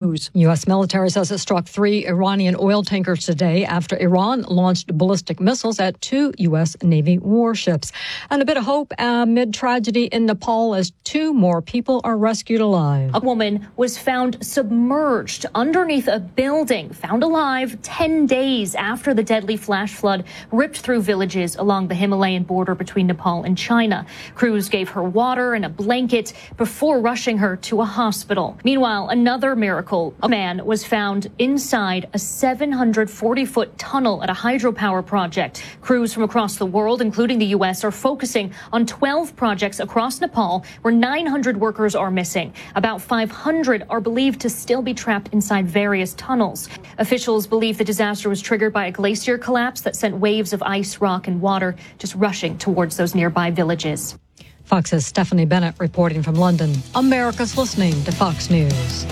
News. U.S. military says it struck 3 Iranian oil tankers today after Iran launched ballistic missiles at 2 U.S. Navy warships. And a bit of hope amid tragedy in Nepal as 2 more people are rescued alive. A woman was found submerged underneath a building, found alive 10 days after the deadly flash flood ripped through villages along the Himalayan border between Nepal and China. Crews gave her water and a blanket before rushing her to a hospital. Meanwhile, another miracle. A man was found inside a 740-foot tunnel at a hydropower project. Crews from across the world, including the U.S., are focusing on 12 projects across Nepal where 900 workers are missing. About 500 are believed to still be trapped inside various tunnels. Officials believe the disaster was triggered by a glacier collapse that sent waves of ice, rock, and water just rushing towards those nearby villages. Fox's Stephanie Bennett reporting from London. America's listening to Fox News.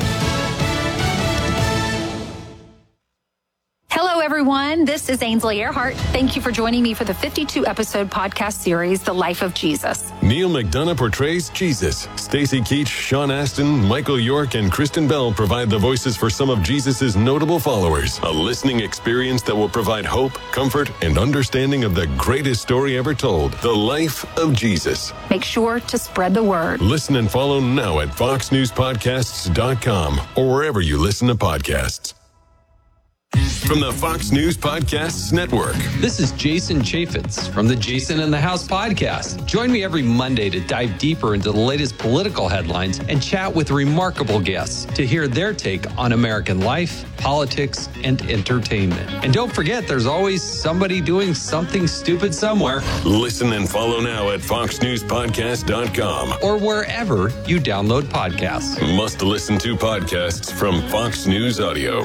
Hello, everyone. This is Ainsley Earhart. Thank you for joining me for the 52-episode podcast series, The Life of Jesus. Neil McDonough portrays Jesus. Stacey Keach, Sean Astin, Michael York, and Kristen Bell provide the voices for some of Jesus' notable followers. A listening experience that will provide hope, comfort, and understanding of the greatest story ever told, The Life of Jesus. Make sure to spread the word. Listen and follow now at foxnewspodcasts.com or wherever you listen to podcasts. From the Fox News Podcasts Network. This is Jason Chaffetz from the Jason in the House podcast. Join me every Monday to dive deeper into the latest political headlines and chat with remarkable guests to hear their take on American life, politics, and entertainment. And don't forget, there's always somebody doing something stupid somewhere. Listen and follow now at foxnewspodcast.com or wherever you download podcasts. Must listen to podcasts from Fox News Audio.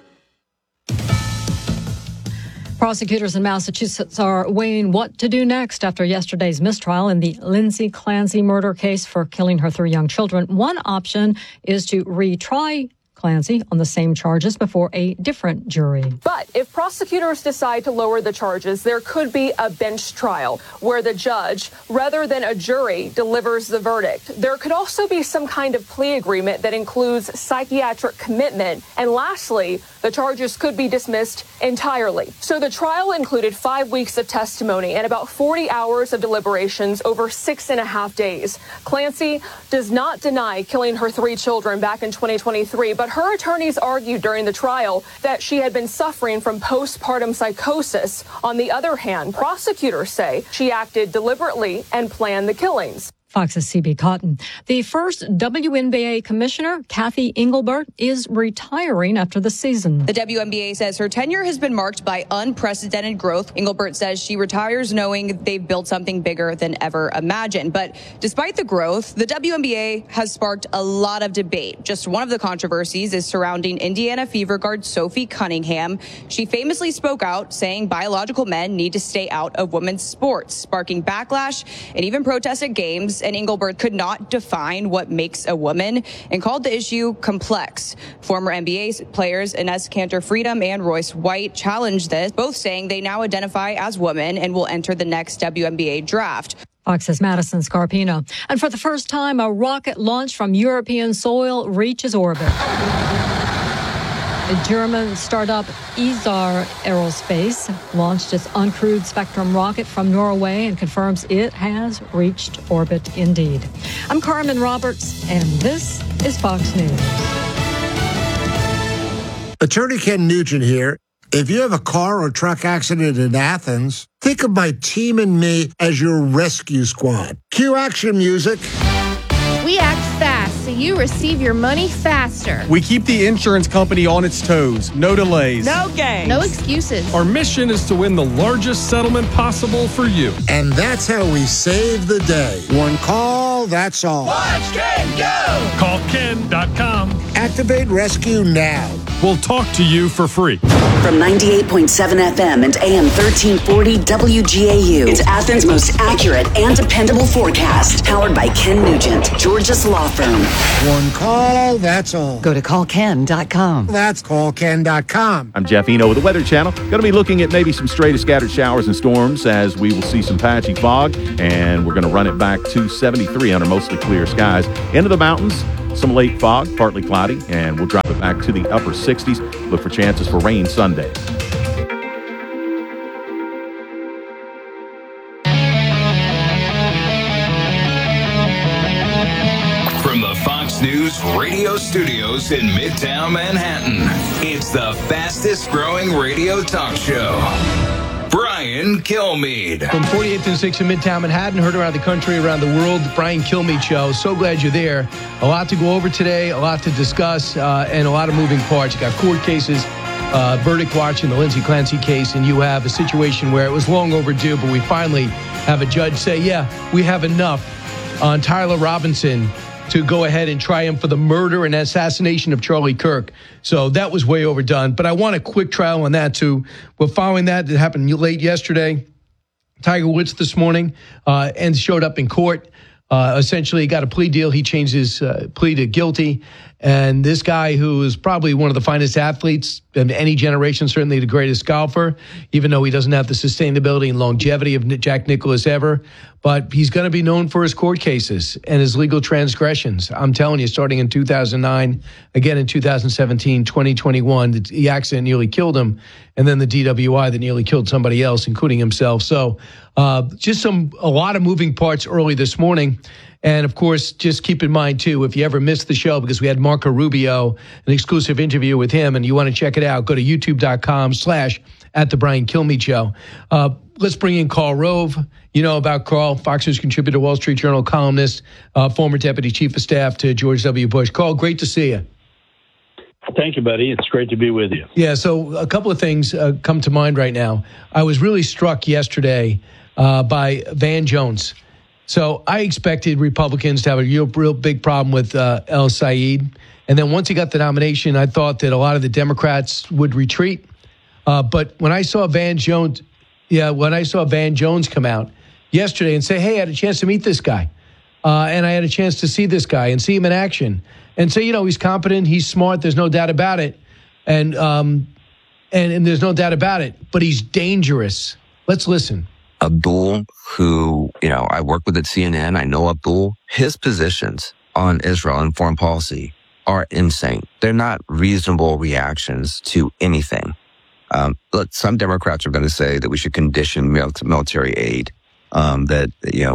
Prosecutors in Massachusetts are weighing what to do next after yesterday's mistrial in the Lindsay Clancy murder case for killing her 3 young children. One option is to retry Clancy on the same charges before a different jury. But if prosecutors decide to lower the charges, there could be a bench trial where the judge, rather than a jury, delivers the verdict. There could also be some kind of plea agreement that includes psychiatric commitment. And lastly, the charges could be dismissed entirely. So the trial included 5 weeks of testimony and about 40 hours of deliberations over 6.5 days. Clancy does not deny killing her 3 children back in 2023, but her attorneys argued during the trial that she had been suffering from postpartum psychosis. On the other hand, prosecutors say she acted deliberately and planned the killings. Fox's C.B. Cotton. The first WNBA commissioner, Kathy Engelbert, is retiring after the season. The WNBA says her tenure has been marked by unprecedented growth. Engelbert says she retires knowing they've built something bigger than ever imagined. But despite the growth, the WNBA has sparked a lot of debate. Just one of the controversies is surrounding Indiana Fever guard Sophie Cunningham. She famously spoke out, saying biological men need to stay out of women's sports, sparking backlash and even protests at games. And Engelbert could not define what makes a woman and called the issue complex. Former NBA players Ines Kanter-Freedom and Royce White challenged this, both saying they now identify as women and will enter the next WNBA draft. Fox's Madison Scarpino. And for the first time, a rocket launched from European soil reaches orbit. The German startup Isar Aerospace launched its uncrewed Spectrum rocket from Norway and confirms it has reached orbit indeed. I'm Carmen Roberts, and this is Fox News. Attorney Ken Nugent here. If you have a car or truck accident in Athens, think of my team and me as your rescue squad. Cue action music. We act fast so you receive your money faster. We keep the insurance company on its toes. No delays. No games. No excuses. Our mission is to win the largest settlement possible for you. And that's how we save the day. One call, that's all. Watch Ken go! Call Ken.com. Activate rescue now. We'll talk to you for free. From 98.7 FM and AM 1340 WGAU, it's Athens' most accurate and dependable forecast. Powered by Ken Nugent, Georgia's law firm. One call, that's all. Go to callken.com. That's callken.com. I'm Jeff Eno with the Weather Channel. Going to be looking at maybe some stray to scattered showers and storms as we will see some patchy fog, and we're going to run it back to 73 under mostly clear skies. Into the mountains, Some late fog, partly cloudy, and we'll drop it back to the upper 60s. Look for chances for rain Sunday. From the Fox News radio studios in Midtown Manhattan, it's the fastest growing radio talk show. Brian Kilmeade. From 48th and 6th in Midtown Manhattan, heard around the country, around the world, the Brian Kilmeade Show. So glad you're there. A lot to go over today, a lot to discuss, and a lot of moving parts. You got court cases, verdict watch in the Lindsay Clancy case, and you have a situation where it was long overdue, but we finally have a judge say, yeah, we have enough on Tyler Robinson to go ahead and try him for the murder and assassination of Charlie Kirk. So that was way overdone. But I want a quick trial on that, too. We're following that. It happened late yesterday. Tiger Woods this morning and showed up in court. Essentially, got a plea deal. He changed his plea to guilty. And this guy, who is probably one of the finest athletes in any generation, certainly the greatest golfer, even though he doesn't have the sustainability and longevity of Jack Nicklaus ever, but he's going to be known for his court cases and his legal transgressions. I'm telling you, starting in 2009, again in 2017, 2021, the accident nearly killed him, and then the DWI that nearly killed somebody else, including himself. So just a lot of moving parts early this morning. And, of course, just keep in mind, too, if you ever missed the show, because we had Marco Rubio, an exclusive interview with him, and you want to check it out, go to youtube.com/@TheBrianKilmeade Let's bring in Karl Rove. You know about Karl, Fox News contributor, Wall Street Journal columnist, former deputy chief of staff to George W. Bush. Karl, great to see you. Thank you, buddy. It's great to be with you. Yeah, so a couple of things come to mind right now. I was really struck yesterday by Van Jones. So I expected Republicans to have a real big problem with El Sayed. And then once he got the nomination, I thought that a lot of the Democrats would retreat. But when I saw Van Jones come out yesterday and say, hey, I had a chance to meet this guy. And I had a chance to see this guy and see him in action. And say, he's competent, he's smart, there's no doubt about it. And there's no doubt about it. But he's dangerous. Let's listen. Abdul, who, I work with at CNN, I know Abdul, his positions on Israel and foreign policy are insane. They're not reasonable reactions to anything. Look, some Democrats are going to say that we should condition military aid, that,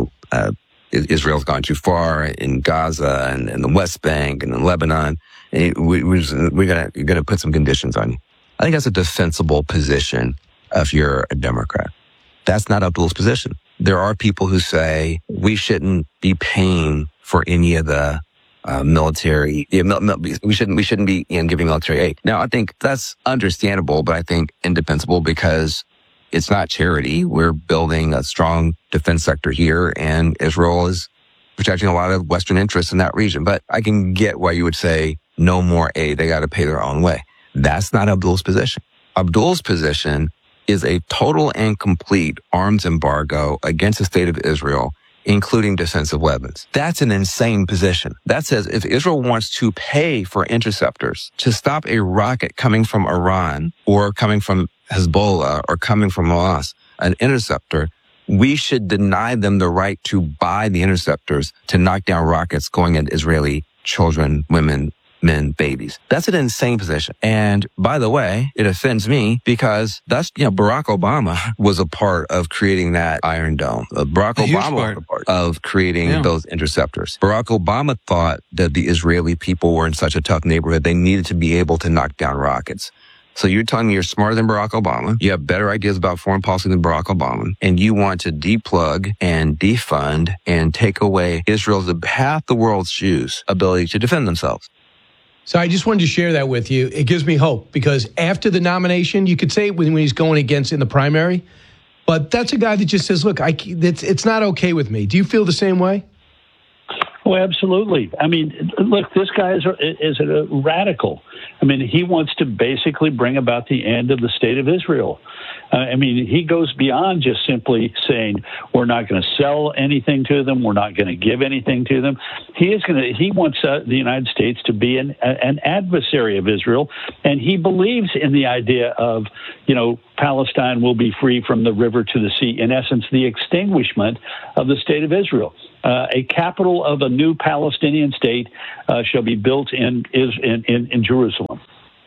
Israel's gone too far in Gaza and the West Bank and in Lebanon. And you're going to put some conditions on you. I think that's a defensible position if you're a Democrat. That's not Abdul's position. There are people who say we shouldn't be paying for any of the military. We shouldn't be giving military aid. Now, I think that's understandable, but I think indefensible because it's not charity. We're building a strong defense sector here, and Israel is protecting a lot of Western interests in that region. But I can get why you would say no more aid. They got to pay their own way. That's not Abdul's position. Abdul's position is a total and complete arms embargo against the state of Israel, including defensive weapons. That's an insane position. That says if Israel wants to pay for interceptors to stop a rocket coming from Iran or coming from Hezbollah or coming from Hamas, an interceptor, we should deny them the right to buy the interceptors to knock down rockets going at Israeli children, women, men, babies. That's an insane position. And by the way, it offends me because that's, Barack Obama was a part of creating that Iron Dome. Barack Obama was a part of creating those interceptors. Barack Obama thought that the Israeli people were in such a tough neighborhood, they needed to be able to knock down rockets. So you're telling me you're smarter than Barack Obama, you have better ideas about foreign policy than Barack Obama, and you want to deplug and defund and take away Israel's, half the world's Jews' ability to defend themselves. So I just wanted to share that with you. It gives me hope because after the nomination, you could say it when he's going against in the primary, but that's a guy that just says, look, it's not okay with me. Do you feel the same way? Oh, absolutely. I mean, look, this guy is a radical. I mean, he wants to basically bring about the end of the state of Israel. I mean, he goes beyond just simply saying we're not going to sell anything to them, we're not going to give anything to them. He wants the United States to be an adversary of Israel, and he believes in the idea of, Palestine will be free from the river to the sea. In essence, the extinguishment of the state of Israel. A capital of a new Palestinian state shall be built in Jerusalem.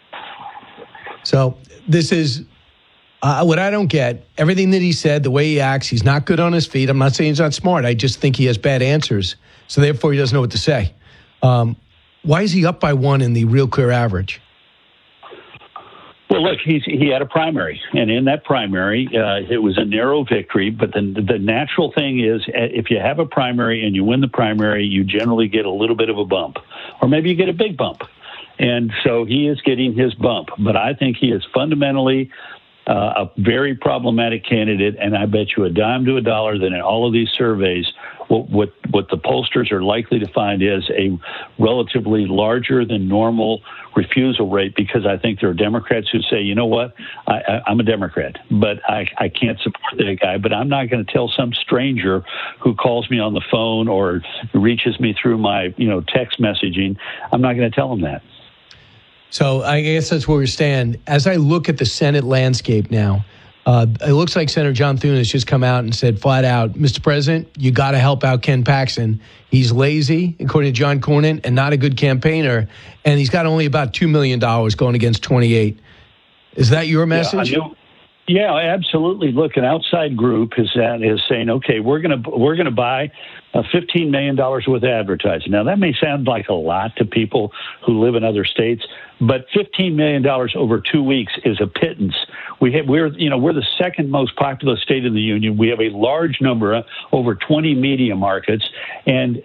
So this is what I don't get. Everything that he said, the way he acts, he's not good on his feet. I'm not saying he's not smart. I just think he has bad answers. So therefore, he doesn't know what to say. Why is he up by 1 in the Real Clear Average? Well, look, he had a primary, and in that primary, it was a narrow victory. But the natural thing is, if you have a primary and you win the primary, you generally get a little bit of a bump, or maybe you get a big bump. And so he is getting his bump. But I think he is fundamentally a very problematic candidate, and I bet you a dime to a dollar that in all of these surveys, what the pollsters are likely to find is a relatively larger than normal refusal rate, because I think there are Democrats who say, you know what, I'm a Democrat, but I can't support that guy, but I'm not going to tell some stranger who calls me on the phone or reaches me through my text messaging, I'm not going to tell him that. So I guess that's where we stand. As I look at the Senate landscape now, it looks like Senator John Thune has just come out and said flat out, Mr. President, you got to help out Ken Paxton. He's lazy, according to John Cornyn, and not a good campaigner. And he's got only about $2 million going against 28. Is that your message? Yeah, absolutely. Look, an outside group is saying, okay, we're gonna buy $15 million worth of advertising. Now, that may sound like a lot to people who live in other states, but $15 million over 2 weeks is a pittance. We're the second most populous state in the union. We have a large number, over 20 media markets, and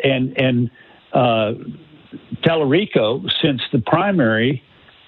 Tallarico, since the primary,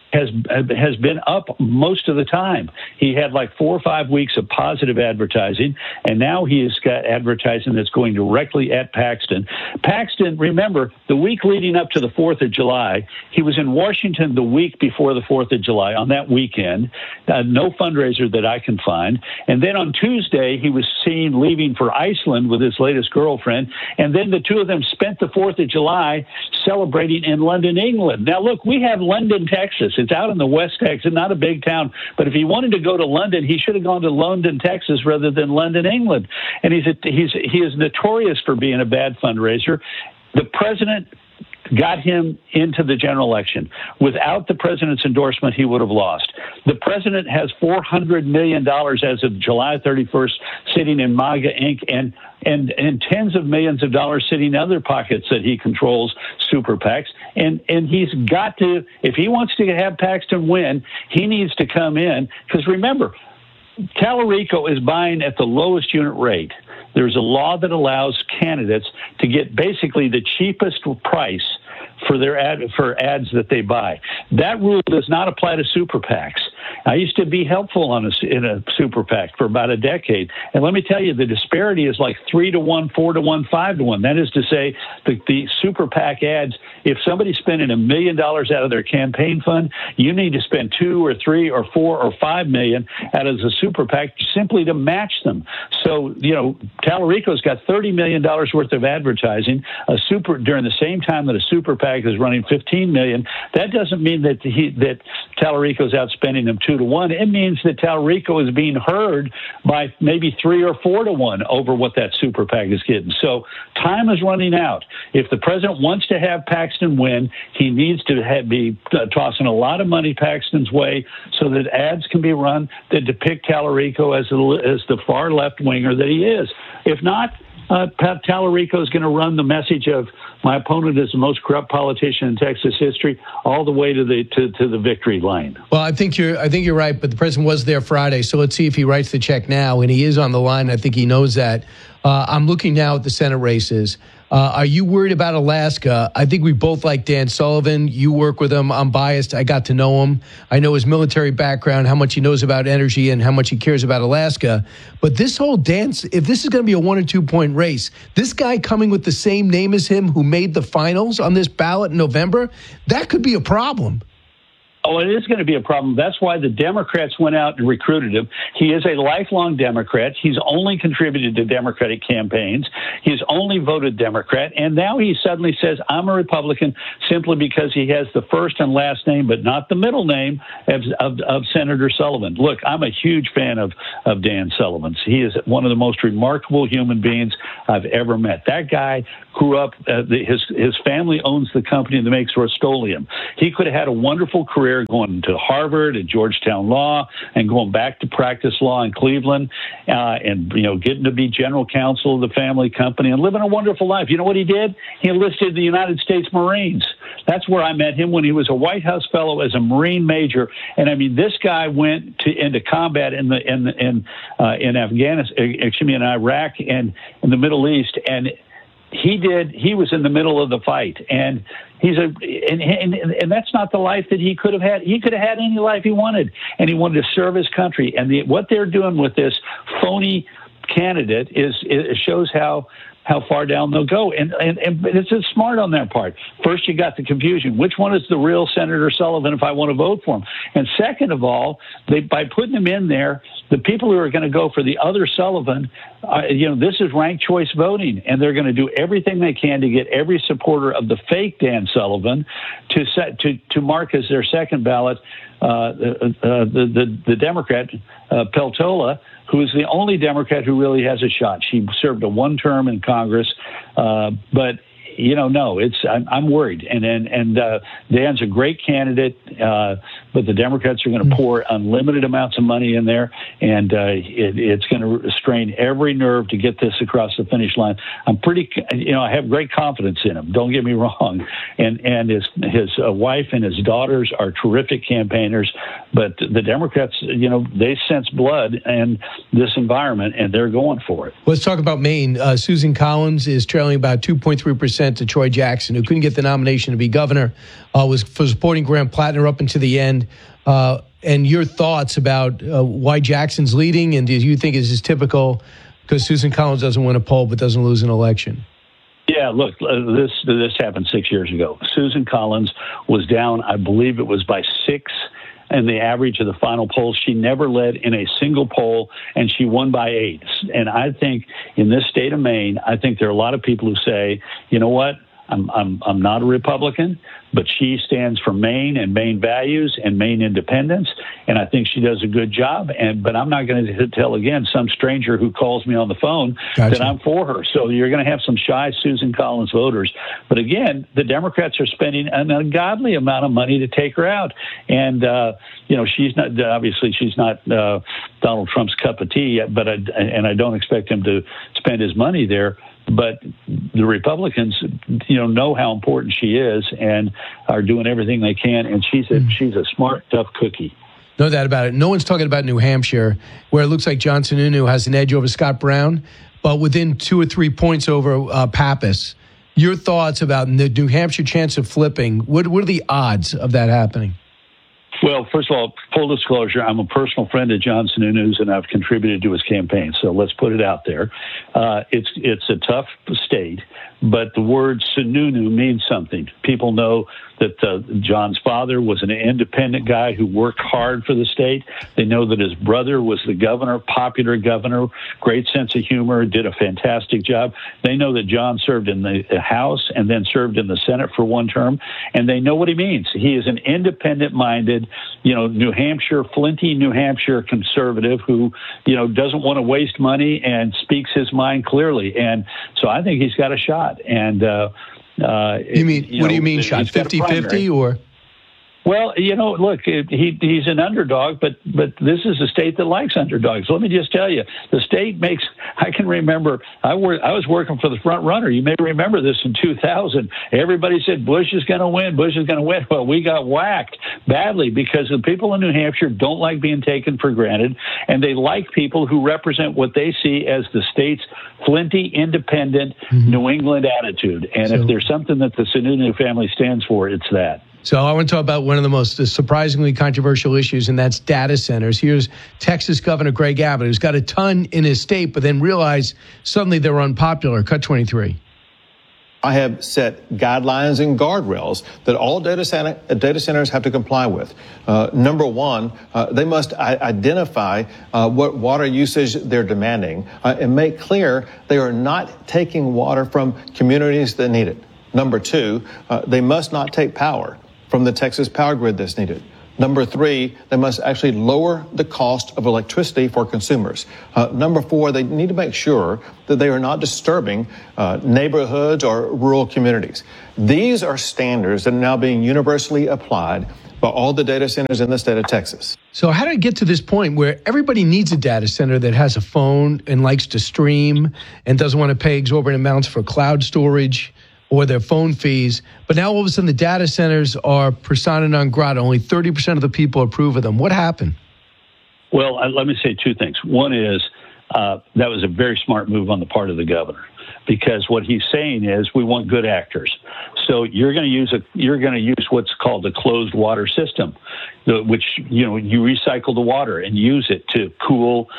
has been up most of the time. He had like 4 or 5 weeks of positive advertising, and now he has got advertising that's going directly at Paxton. Paxton, remember, the week leading up to the 4th of July, he was in Washington the week before the 4th of July on that weekend. No fundraiser that I can find. And then on Tuesday, he was seen leaving for Iceland with his latest girlfriend. And then the two of them spent the 4th of July celebrating in London, England. Now, look, we have London, Texas. It's out in the West Texas, not a big town. But if he wanted to go to London, he should have gone to London, Texas, rather than London, England. And he is notorious for being a bad fundraiser. The president got him into the general election. Without the president's endorsement, he would have lost. The president has $400 million as of July 31st sitting in MAGA Inc. and tens of millions of dollars sitting in other pockets that he controls, super PACs. And he's got to, if he wants to have Paxton win, he needs to come in. Because remember, Tallarico is buying at the lowest unit rate. There's a law that allows candidates to get basically the cheapest price for their ads that they buy. That rule does not apply to super PACs. I used to be helpful in a super PAC for about a decade. And let me tell you, the disparity is like 3 to 1, 4 to 1, 5 to 1. That is to say, the super PAC ads, if somebody's spending $1 million out of their campaign fund, you need to spend 2 or 3 or 4 or 5 million out of the super PAC simply to match them. So, Tallarico's got $30 million worth of advertising during the same time that a super PAC is running $15 million. That doesn't mean that Tallarico's outspending him 2 to 1. It means that Tallarico is being heard by maybe 3 or 4 to 1 over what that super PAC is getting. So time is running out. If the president wants to have Paxton win, he needs to be tossing a lot of money Paxton's way so that ads can be run that depict Tallarico as the far left winger that he is. If not, Tallarico is going to run the message of my opponent is the most corrupt politician in Texas history all the way to the victory line. Well, I think you're right, but the president was there Friday, so let's see if he writes the check now, and he is on the line. I think he knows that. I'm looking now at the Senate races. Are you worried about Alaska? I think we both like Dan Sullivan. You work with him. I'm biased. I got to know him. I know his military background, how much he knows about energy, and how much he cares about Alaska. But this whole dance, if this is going to be a 1 or 2 point race, this guy coming with the same name as him who made the finals on this ballot in November, that could be a problem. Oh, it is going to be a problem. That's why the Democrats went out and recruited him. He is a lifelong Democrat. He's only contributed to Democratic campaigns. He's only voted Democrat. And now he suddenly says, I'm a Republican simply because he has the first and last name, but not the middle name of Senator Sullivan. Look, I'm a huge fan of Dan Sullivan. He is one of the most remarkable human beings I've ever met. That guy grew up, his family owns the company that makes Rust-Oleum. He could have had a wonderful career going to Harvard and Georgetown Law and going back to practice law in Cleveland and, getting to be general counsel of the family company and living a wonderful life. You know what he did? He enlisted the United States Marines. That's where I met him when he was a White House fellow as a Marine major. And I mean, this guy went into combat in Afghanistan, in Iraq and in the Middle East. And he was in the middle of the fight, and and that's not the life that he could have had. He could have had any life he wanted, and he wanted to serve his country. And what they're doing with this phony candidate it shows how far down they'll go. And it's just smart on their part. First, you got the confusion. Which one is the real Senator Sullivan if I want to vote for him? And second of all, by putting him in there, the people who are going to go for the other Sullivan, this is ranked choice voting, and they're going to do everything they can to get every supporter of the fake Dan Sullivan to mark as their second ballot the Democrat, Peltola, who is the only Democrat who really has a shot. She served a one term in Congress, but no, I'm worried. And Dan's a great candidate, but the Democrats are going to pour unlimited amounts of money in there, and it's going to strain every nerve to get this across the finish line. I'm I have great confidence in him. Don't get me wrong. And his wife and his daughters are terrific campaigners, but the Democrats, they sense blood and this environment, and they're going for it. Let's talk about Maine. Susan Collins is trailing about 2.3% to Troy Jackson, who couldn't get the nomination to be governor, was for supporting Graham Plattner up into the end. And your thoughts about why Jackson's leading, and do you think is this typical because Susan Collins doesn't win a poll but doesn't lose an election? Yeah, look, this happened 6 years ago. Susan Collins was down, I believe it was by 6 in the average of the final polls. She never led in a single poll, and she won by 8. And I think in this state of Maine, I think there are a lot of people who say, you know what, I'm not a Republican, but she stands for Maine and Maine values and Maine independence, and I think she does a good job. But I'm not going to tell, again, some stranger who calls me on the phone that I'm for her. So you're going to have some shy Susan Collins voters. But again, the Democrats are spending an ungodly amount of money to take her out. And, she's not Donald Trump's cup of tea, but I don't expect him to spend his money there. But the Republicans, know how important she is and are doing everything they can. And she's a smart, tough cookie. No doubt about it. No one's talking about New Hampshire, where it looks like John Sununu has an edge over Scott Brown, but within 2 or 3 points over Pappas. Your thoughts about the New Hampshire chance of flipping? What are the odds of that happening? Well, first of all, full disclosure, I'm a personal friend of John Sununu's, and I've contributed to his campaign. So let's put it out there. It's a tough state, but the word Sununu means something. People know that John's father was an independent guy who worked hard for the state. They know that his brother was the governor, popular governor, great sense of humor, did a fantastic job. They know that John served in the House and then served in the Senate for one term, and they know what he means. He is an independent-minded, New Hampshire, Flinty, New Hampshire conservative who, doesn't want to waste money and speaks his mind clearly. And so I think he's got a shot. And what do you mean shot? 50-50 or? Well, look, he's an underdog, but this is a state that likes underdogs. Let me just tell you, the state makes. I can remember I was working for the front runner. You may remember this in 2000. Everybody said Bush is going to win. Bush is going to win. Well, we got whacked badly because the people in New Hampshire don't like being taken for granted, and they like people who represent what they see as the state's flinty, independent New England attitude. And if there's something that the Sununu family stands for, it's that. So I want to talk about one of the most surprisingly controversial issues, and that's data centers. Here's Texas Governor Greg Abbott, who's got a ton in his state, but then realized suddenly they were unpopular. Cut 23. I have set guidelines and guardrails that all data centers have to comply with. Number one, they must identify what water usage they're demanding and make clear they are not taking water from communities that need it. Number two, they must not take power from the Texas power grid that's needed. Number three, they must actually lower the cost of electricity for consumers. Number four, they need to make sure that they are not disturbing neighborhoods or rural communities. These are standards that are now being universally applied by all the data centers in the state of Texas. So how did it get to this point where everybody needs a data center that has a phone and likes to stream and doesn't want to pay exorbitant amounts for cloud storage or their phone fees, but now all of a sudden the data centers are persona non grata. Only 30% of the people approve of them. What happened? Well, let me say two things. One is that was a very smart move on the part of the governor, because what he's saying is we want good actors. So you're going to use what's called a closed water system, which you recycle the water and use it to cool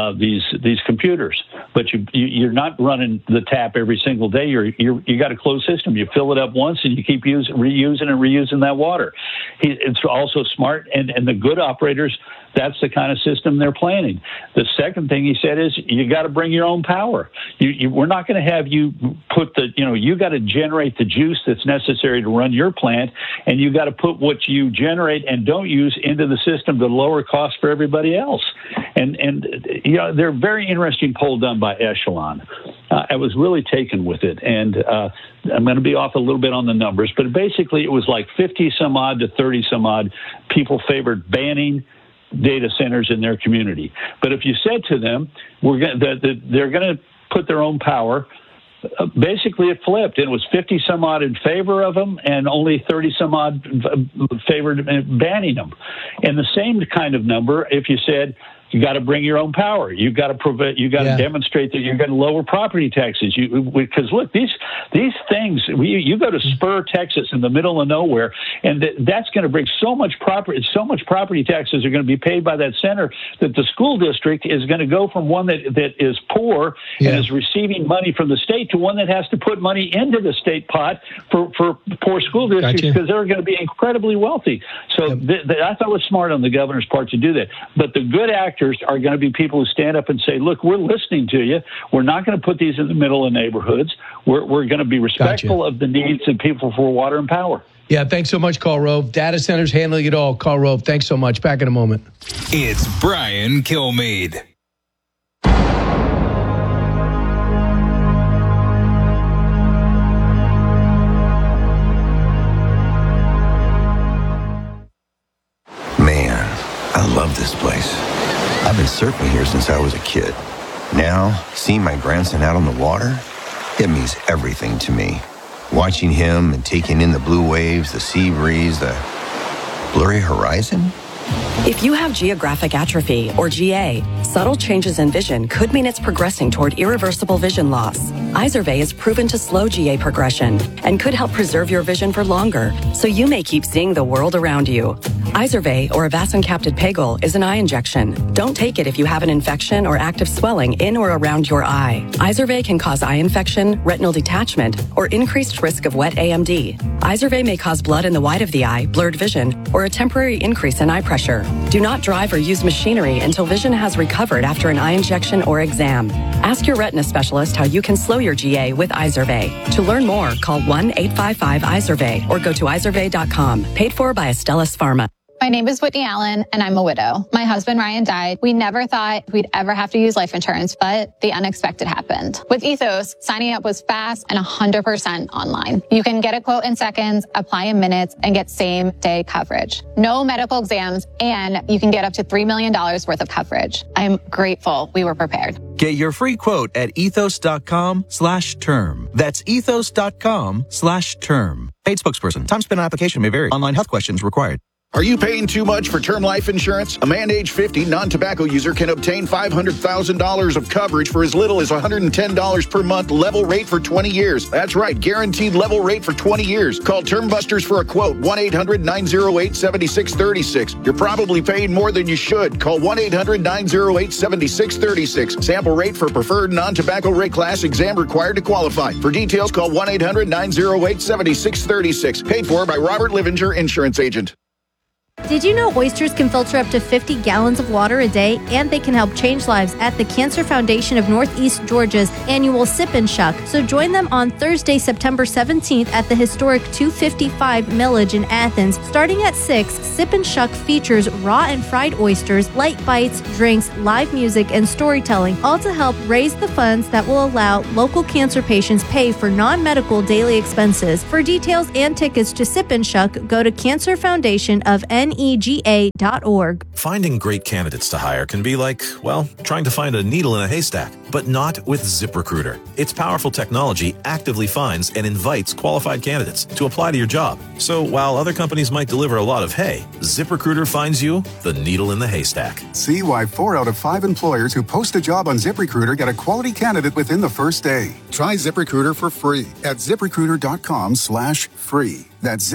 these computers. But you're not running the tap every single day. You got a closed system. You fill it up once and you keep reusing that water. It's also smart, and the good operators, that's the kind of system they're planning. The second thing he said is you got to bring your own power. We're not going to have you put you got to generate the juice that's necessary to run your plant, and you got to put what you generate and don't use into the system to lower costs for everybody else. And they're a very interesting poll done by Echelon. I was really taken with it, and I'm going to be off a little bit on the numbers, but basically it was like 50 some odd to 30 some odd people favored banning data centers in their community. But if you said to them, they're going to put their own power, basically it flipped. It was 50 some odd in favor of them and only 30 some odd favored banning them. And the same kind of number if you said, you got to bring your own power. You got to demonstrate that you're going to lower property taxes. Because look, these things. You go to Spur, Texas, in the middle of nowhere, and that's going to bring so much property taxes are going to be paid by that center that the school district is going to go from one that is poor and is receiving money from the state to one that has to put money into the state pot for poor school districts because they're going to be incredibly wealthy. So I thought it was smart on the governor's part to do that. But the good actors are going to be people who stand up and say, look, we're listening to you. We're not going to put these in the middle of neighborhoods. We're going to be respectful of the needs of people for water and power. Yeah, thanks so much, Karl Rove. Data centers handling it all. Karl Rove, thanks so much. Back in a moment. It's Brian Kilmeade. Man, I love this place. I've been surfing here since I was a kid. Now, seeing my grandson out on the water, it means everything to me. Watching him and taking in the blue waves, the sea breeze, the blurry horizon. If you have geographic atrophy, or GA, subtle changes in vision could mean it's progressing toward irreversible vision loss. Izervay is proven to slow GA progression and could help preserve your vision for longer, so you may keep seeing the world around you. Izervay, or avacincaptad pegol, is an eye injection. Don't take it if you have an infection or active swelling in or around your eye. Izervay can cause eye infection, retinal detachment, or increased risk of wet AMD. Izervay may cause blood in the white of the eye, blurred vision, or a temporary increase in eye pressure. Do not drive or use machinery until vision has recovered after an eye injection or exam. Ask your retina specialist how you can slow your GA with Izervay. To learn more, call 1-855-IZERVAY or go to izervay.com. Paid for by Astellas Pharma. My name is Whitney Allen, and I'm a widow. My husband, Ryan, died. We never thought we'd ever have to use life insurance, but the unexpected happened. With Ethos, signing up was fast and 100% online. You can get a quote in seconds, apply in minutes, and get same-day coverage. No medical exams, and you can get up to $3 million worth of coverage. I'm grateful we were prepared. Get your free quote at ethos.com/term. That's ethos.com/term. Paid spokesperson. Time spent on application may vary. Online health questions required. Are you paying too much for term life insurance? A man age 50 non-tobacco user can obtain $500,000 of coverage for as little as $110 per month, level rate for 20 years. That's right, guaranteed level rate for 20 years. Call Term Busters for a quote, 1-800-908-7636. You're probably paying more than you should. Call 1-800-908-7636. Sample rate for preferred non-tobacco rate class, exam required to qualify. For details, call 1-800-908-7636. Paid for by Robert Livinger, insurance agent. Did you know oysters can filter up to 50 gallons of water a day, and they can help change lives at the Cancer Foundation of Northeast Georgia's annual Sip and Shuck? So join them on Thursday, September 17th at the historic 255 Millage in Athens. Starting at 6, Sip and Shuck features raw and fried oysters, light bites, drinks, live music, and storytelling, all to help raise the funds that will allow local cancer patients pay for non-medical daily expenses. For details and tickets to Sip and Shuck, go to Cancer Foundation of NEGA.org. Finding great candidates to hire can be like, well, trying to find a needle in a haystack, but not with ZipRecruiter. Its powerful technology actively finds and invites qualified candidates to apply to your job. So while other companies might deliver a lot of hay, ZipRecruiter finds you the needle in the haystack. See why 4 out of 5 employers who post a job on ZipRecruiter get a quality candidate within the first day. Try ZipRecruiter for free at ZipRecruiter.com/free. That's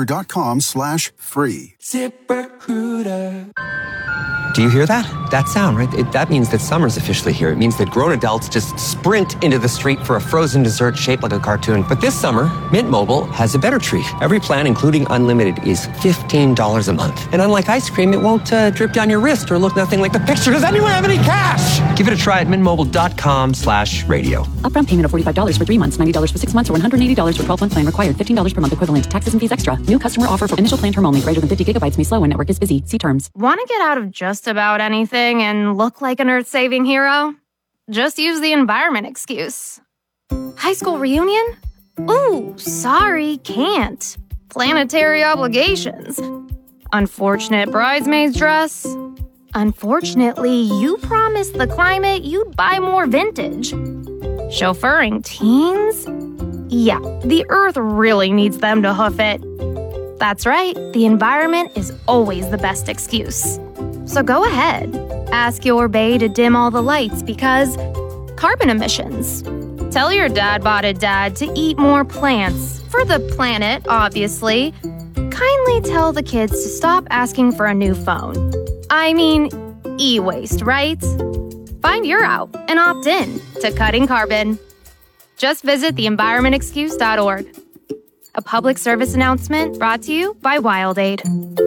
ZipRecruiter.com/free. ZipRecruiter. Do you hear that? That sound, right? That means that summer's officially here. It means that grown adults just sprint into the street for a frozen dessert shaped like a cartoon. But this summer, Mint Mobile has a better treat. Every plan, including unlimited, is $15 a month. And unlike ice cream, it won't drip down your wrist or look nothing like the picture. Does anyone have any cash? Give it a try at mintmobile.com/radio. Upfront payment of $45 for 3 months, $90 for 6 months, or $180 for 12-month plan required. $15 per month equivalent. Taxes and fees extra. New customer offer for initial plan term only. Greater than 50 gigabytes may slow when network is busy. See terms. Want to get out of just about anything and look like an earth-saving hero? Just use the environment excuse. High school reunion? Ooh, sorry, can't. Planetary obligations. Unfortunate bridesmaid's dress. Unfortunately, you promised the climate you'd buy more vintage. Chauffeuring teens? Yeah, the earth really needs them to hoof it. That's right, the environment is always the best excuse. So go ahead, ask your bae to dim all the lights because carbon emissions. Tell your dad-botted dad to eat more plants. For the planet, obviously. Kindly tell the kids to stop asking for a new phone. I mean, e-waste, right? Find your out and opt in to cutting carbon. Just visit theenvironmentexcuse.org. A public service announcement brought to you by WildAid.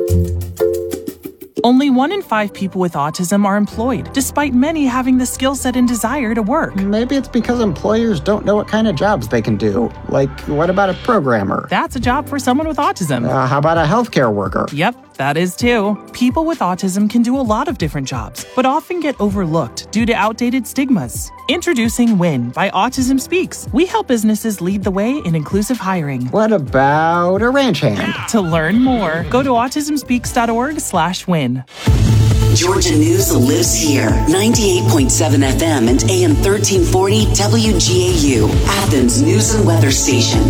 Only 1 in 5 people with autism are employed, despite many having the skill set and desire to work. Maybe it's because employers don't know what kind of jobs they can do. Like, what about a programmer? That's a job for someone with autism. How about a healthcare worker? Yep, that is too. People with autism can do a lot of different jobs, but often get overlooked due to outdated stigmas. Introducing WIN by Autism Speaks. We help businesses lead the way in inclusive hiring. What about a ranch hand? To learn more, go to autismspeaks.org/win. Georgia News lives here. 98.7 FM and AM 1340 WGAU, Athens News and Weather Station.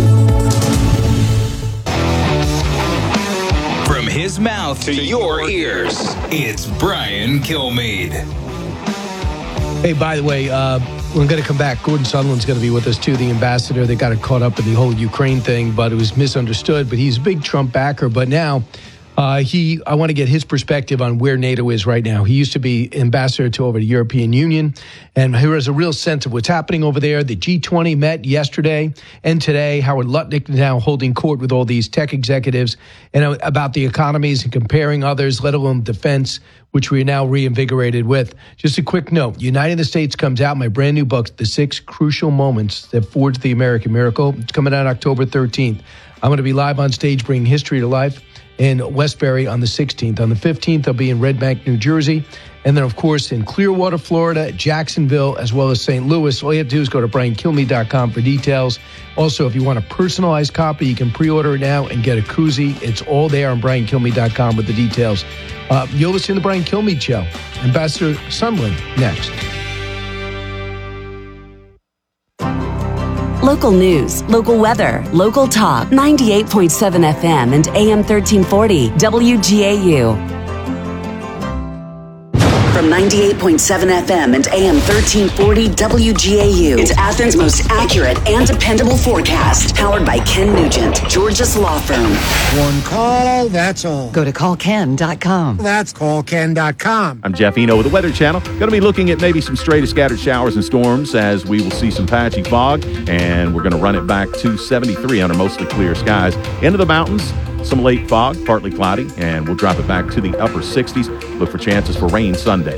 From his mouth to your ears, it's Brian Kilmeade. Hey, by the way, we're going to come back. Gordon Sutherland's going to be with us, too, the ambassador. They got caught up in the whole Ukraine thing, but it was misunderstood. But he's a big Trump backer. But now I want to get his perspective on where NATO is right now. He used to be ambassador to over the European Union, and he has a real sense of what's happening over there. The G20 met yesterday and today. Howard Lutnick now holding court with all these tech executives and about the economies and comparing others, let alone defense, which we are now reinvigorated with. Just a quick note, Uniting the States comes out, my brand new book, The 6 Crucial Moments That Forged the American Miracle. It's coming out October 13th. I'm going to be live on stage bringing history to life in Westbury on the 16th. On the 15th, I'll be in Red Bank, New Jersey. And then, of course, in Clearwater, Florida, Jacksonville, as well as St. Louis. All you have to do is go to briankilmeade.com for details. Also, if you want a personalized copy, you can pre-order it now and get a koozie. It's all there on briankilmeade.com with the details. You'll listen to The Brian Kilmeade Show. Ambassador Sutherland next. Local news, local weather, local talk. 98.7 FM and AM 1340 WGAU. From 98.7 FM and AM 1340 WGAU. It's Athens' most accurate and dependable forecast. Powered by Ken Nugent, Georgia's law firm. One call, that's all. Go to callken.com. That's callken.com. I'm Jeff Eno with the Weather Channel. Going to be looking at maybe some stray to scattered showers and storms as we will see some patchy fog, and we're going to run it back to 73 under mostly clear skies. Into the mountains, some late fog, partly cloudy, and we'll drop it back to the upper 60s. Look for chances for rain Sunday.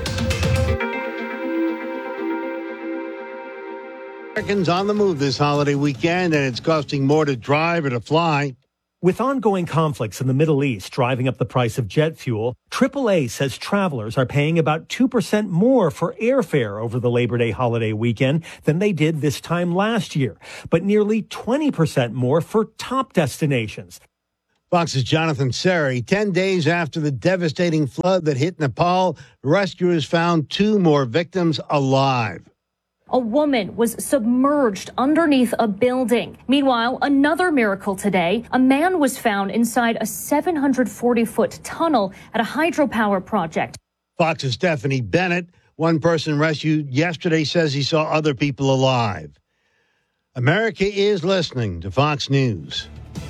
Americans on the move this holiday weekend, and it's costing more to drive or to fly. With ongoing conflicts in the Middle East driving up the price of jet fuel, AAA says travelers are paying about 2% more for airfare over the Labor Day holiday weekend than they did this time last year, but nearly 20% more for top destinations. Fox's Jonathan Seri. 10 days after the devastating flood that hit Nepal, rescuers found 2 more victims alive. A woman was submerged underneath a building. Meanwhile, another miracle today. A man was found inside a 740-foot tunnel at a hydropower project. Fox's Stephanie Bennett. One person rescued yesterday says he saw other people alive. America is listening to Fox News.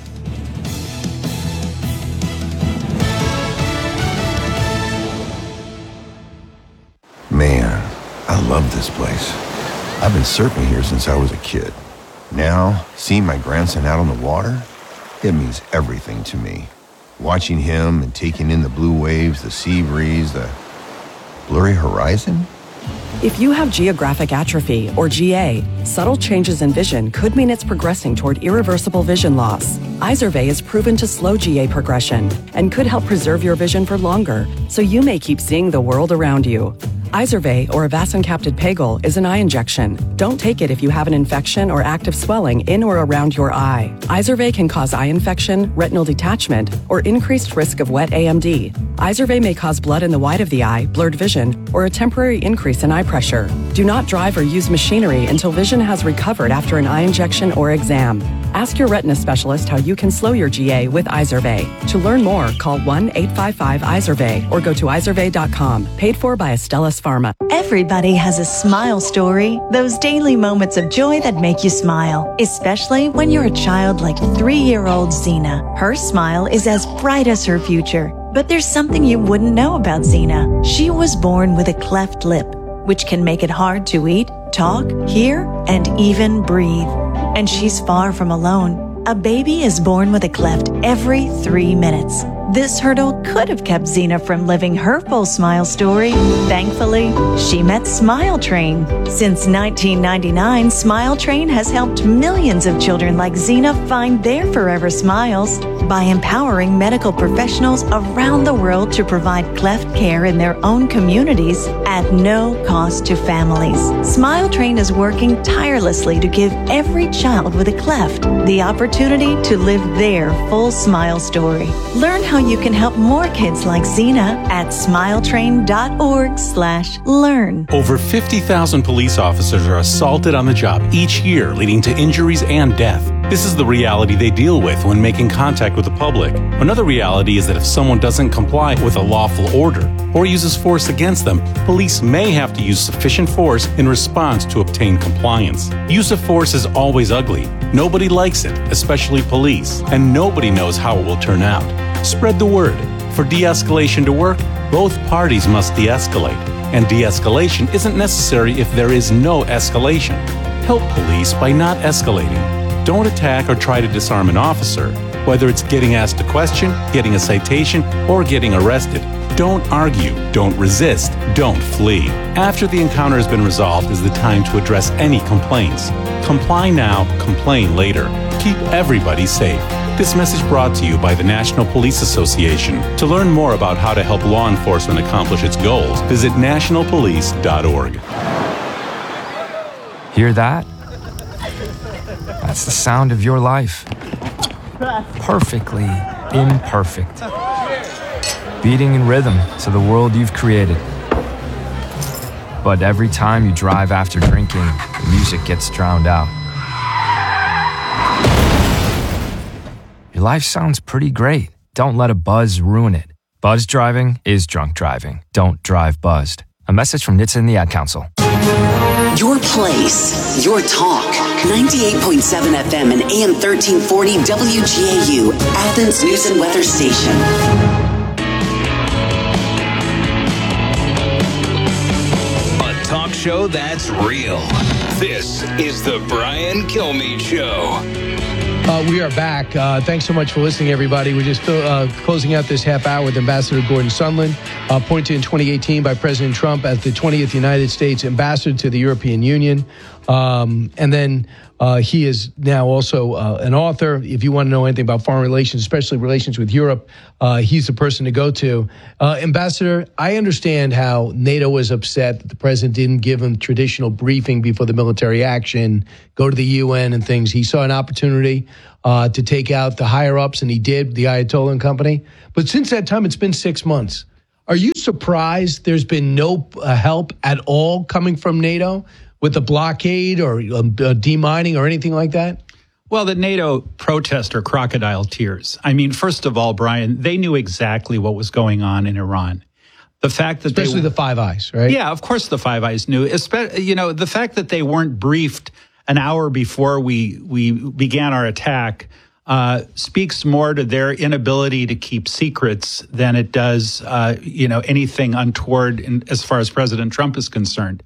Man, I love this place. I've been surfing here since I was a kid. Now, seeing my grandson out on the water, it means everything to me. Watching him and taking in the blue waves, the sea breeze, the blurry horizon. If you have geographic atrophy, or GA, subtle changes in vision could mean it's progressing toward irreversible vision loss. Izervay is proven to slow GA progression and could help preserve your vision for longer, so you may keep seeing the world around you. Izervay, or avacincaptad pegol, is an eye injection. Don't take it if you have an infection or active swelling in or around your eye. Izervay can cause eye infection, retinal detachment, or increased risk of wet AMD. Izervay may cause blood in the white of the eye, blurred vision, or a temporary increase in eye pressure. Do not drive or use machinery until vision has recovered after an eye injection or exam. Ask your retina specialist how you can slow your GA with Izervay. To learn more, call 1-855-IZERVAY or go to izervay.com. Paid for by Astellas Pharma. Everybody has a smile story, those daily moments of joy that make you smile, especially when you're a child like 3-year-old Zena. Her smile is as bright as her future. But there's something you wouldn't know about Zena. She was born with a cleft lip, which can make it hard to eat, talk, hear, and even breathe. And she's far from alone. A baby is born with a cleft every 3 minutes. This hurdle could have kept Zena from living her full smile story. Thankfully, she met Smile Train. Since 1999, Smile Train has helped millions of children like Zena find their forever smiles by empowering medical professionals around the world to provide cleft care in their own communities at no cost to families. Smile Train is working tirelessly to give every child with a cleft the opportunity to live their full smile story. Learn how you can help more kids like Zena at smiletrain.org/learn. Over 50,000 police officers are assaulted on the job each year, leading to injuries and death. This is the reality they deal with when making contact with the public. Another reality is that if someone doesn't comply with a lawful order or uses force against them, police may have to use sufficient force in response to obtain compliance. Use of force is always ugly. Nobody likes it, especially police, and nobody knows how it will turn out. Spread the word. For de-escalation to work, both parties must de-escalate, and de-escalation isn't necessary if there is no escalation. Help police by not escalating. Don't attack or try to disarm an officer, whether it's getting asked a question, getting a citation, or getting arrested. Don't argue, don't resist, don't flee. After the encounter has been resolved is the time to address any complaints. Comply now, complain later. Keep everybody safe. This message brought to you by the National Police Association. To learn more about how to help law enforcement accomplish its goals, visit nationalpolice.org. Hear that? That's the sound of your life. Perfectly imperfect. Beating in rhythm to the world you've created. But every time you drive after drinking, the music gets drowned out. Your life sounds pretty great. Don't let a buzz ruin it. Buzz driving is drunk driving. Don't drive buzzed. A message from NHTSA and the Ad Council. Your place, your talk. 98.7 FM and AM 1340 WGAU, Athens News and Weather Station. A talk show that's real. This is the Brian Kilmeade Show. We are back. Thanks so much for listening, everybody. We're just closing out this half hour with Ambassador Gordon Sondland, appointed in 2018 by President Trump as the 20th United States Ambassador to the European Union. And then he is now also an author. If you want to know anything about foreign relations, especially relations with Europe, he's the person to go to. Ambassador, I understand how NATO was upset that the president didn't give him traditional briefing before the military action, go to the UN and things. He saw an opportunity to take out the higher-ups, and he did, the Ayatollah and company. But since that time, it's been 6 months. Are you surprised there's been no help at all coming from NATO with the blockade or demining or anything like that? Well, the NATO protests are crocodile tears. I mean, first of all, Brian, they knew exactly what was going on in Iran. The fact that especially the Five Eyes, right? Yeah, of course the Five Eyes knew. You know, the fact that they weren't briefed an hour before we began our attack speaks more to their inability to keep secrets than it does, anything untoward as far as President Trump is concerned.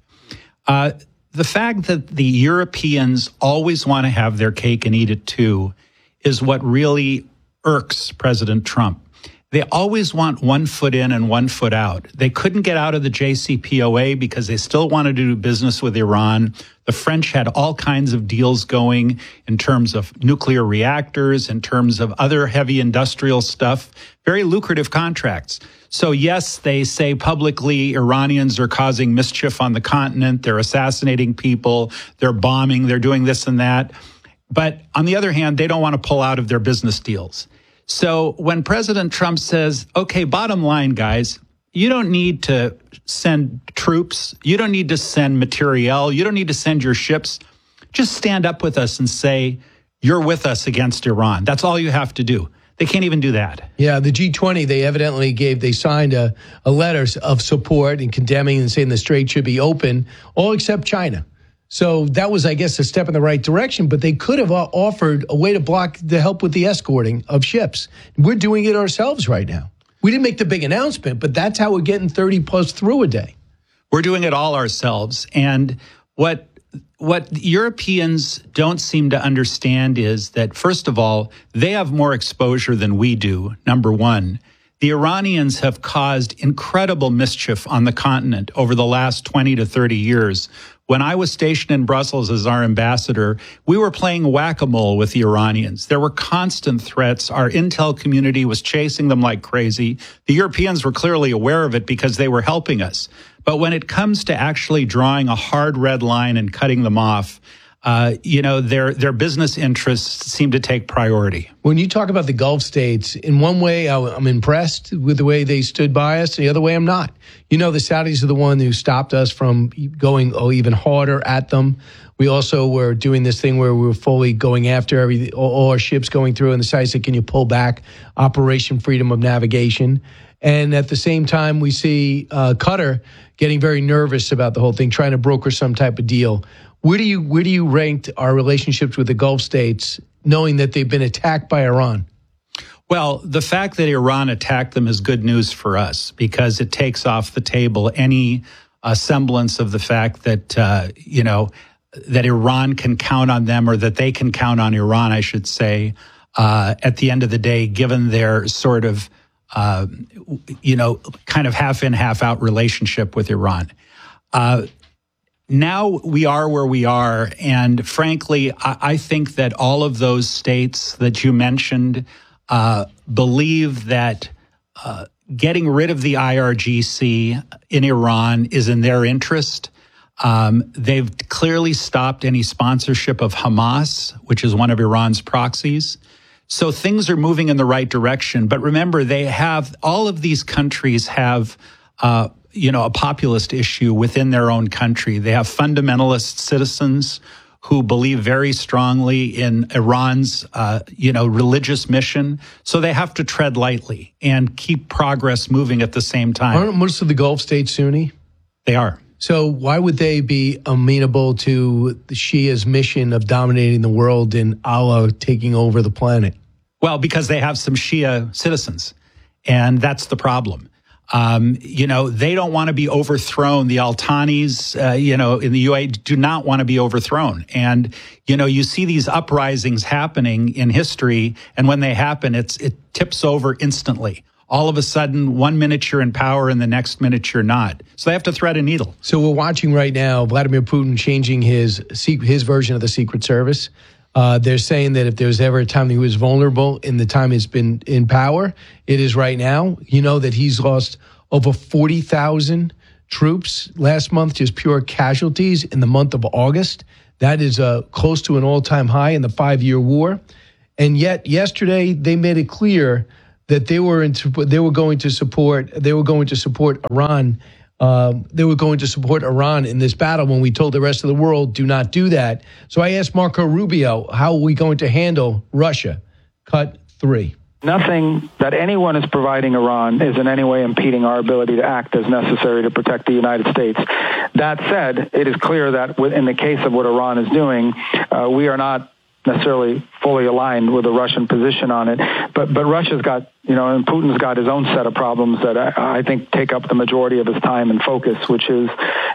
The fact that the Europeans always want to have their cake and eat it too is what really irks President Trump. They always want 1 foot in and 1 foot out. They couldn't get out of the JCPOA because they still wanted to do business with Iran. The French had all kinds of deals going in terms of nuclear reactors, in terms of other heavy industrial stuff, very lucrative contracts. So yes, they say publicly Iranians are causing mischief on the continent. They're assassinating people. They're bombing. They're doing this and that. But on the other hand, they don't want to pull out of their business deals. So when President Trump says, okay, bottom line, guys, you don't need to send troops. You don't need to send materiel. You don't need to send your ships. Just stand up with us and say, you're with us against Iran. That's all you have to do. They can't even do that. Yeah, the G20, they signed a letter of support and condemning and saying the strait should be open, all except China. So that was, I guess, a step in the right direction, but they could have offered a way to block the help with the escorting of ships. We're doing it ourselves right now. We didn't make the big announcement, but that's how we're getting 30 plus through a day. We're doing it all ourselves. And what Europeans don't seem to understand is that, first of all, they have more exposure than we do, number one. The Iranians have caused incredible mischief on the continent over the last 20 to 30 years. When I was stationed in Brussels as our ambassador, we were playing whack-a-mole with the Iranians. There were constant threats. Our intel community was chasing them like crazy. The Europeans were clearly aware of it because they were helping us. But when it comes to actually drawing a hard red line and cutting them off, their business interests seem to take priority. When you talk about the Gulf states, in one way, I'm impressed with the way they stood by us. The other way, I'm not. You know, the Saudis are the one who stopped us from going even harder at them. We also were doing this thing where we were fully going after all our ships going through, and the Saudis said, can you pull back Operation Freedom of Navigation? And at the same time, we see Qatar getting very nervous about the whole thing, trying to broker some type of deal. Where do you rank our relationships with the Gulf states, knowing that they've been attacked by Iran? Well, the fact that Iran attacked them is good news for us because it takes off the table any semblance of the fact that, that Iran can count on them, or that they can count on Iran, I should say, at the end of the day, given their sort of, kind of half in, half out relationship with Iran. Now we are where we are, and frankly, I think that all of those states that you mentioned believe that getting rid of the IRGC in Iran is in their interest. They've clearly stopped any sponsorship of Hamas, which is one of Iran's proxies. So things are moving in the right direction. But remember, all of these countries have a populist issue within their own country. They have fundamentalist citizens who believe very strongly in Iran's, religious mission. So they have to tread lightly and keep progress moving at the same time. Aren't most of the Gulf states Sunni? They are. So why would they be amenable to the Shia's mission of dominating the world and Allah taking over the planet? Well, because they have some Shia citizens, and that's the problem. They don't want to be overthrown. The Al-Thani's, in the UAE do not want to be overthrown. And, you see these uprisings happening in history, and when they happen, it tips over instantly. All of a sudden, 1 minute you're in power and the next minute you're not. So they have to thread a needle. So we're watching right now Vladimir Putin changing his version of the Secret Service. They're saying that if there was ever a time that he was vulnerable in the time he's been in power, it is right now. You know that he's lost over 40,000 troops last month, just pure casualties in the month of August. That is close to an all-time high in the 5-year war. And yet yesterday they made it clear that they were going to support Iran. They were going to support Iran in this battle when we told the rest of the world, do not do that. So I asked Marco Rubio, how are we going to handle Russia? Cut 3. Nothing that anyone is providing Iran is in any way impeding our ability to act as necessary to protect the United States. That said, it is clear that in the case of what Iran is doing, we are not necessarily fully aligned with the Russian position on it. But Russia's got, and Putin's got his own set of problems that I think take up the majority of his time and focus, which is,